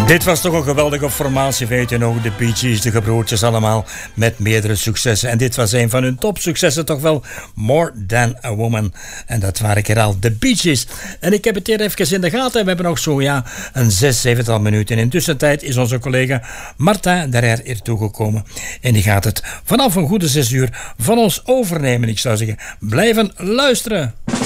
Dit was toch een geweldige formatie, weet je nog. De Bee Gees, de gebroertjes allemaal, met meerdere successen. En dit was een van hun topsuccessen toch wel. More Than A Woman. En dat waren keer al de Bee Gees. En ik heb het hier even in de gaten. We hebben nog zo een 6-7 minuten. In tussentijd is onze collega Martin Derrière hier toegekomen. En die gaat het vanaf een goede 6 uur van ons overnemen. Ik zou zeggen, blijven luisteren.